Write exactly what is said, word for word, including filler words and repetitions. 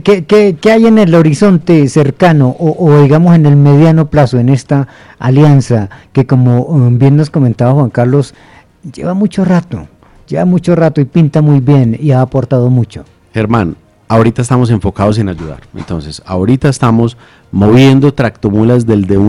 ¿qué, qué, qué hay en el horizonte cercano o, o digamos en el mediano plazo en esta alianza que, como um, bien nos comentaba Juan Carlos, lleva mucho rato, lleva mucho rato y pinta muy bien y ha aportado mucho? Germán, ahorita estamos enfocados en ayudar. Entonces, ahorita estamos moviendo tractomulas del de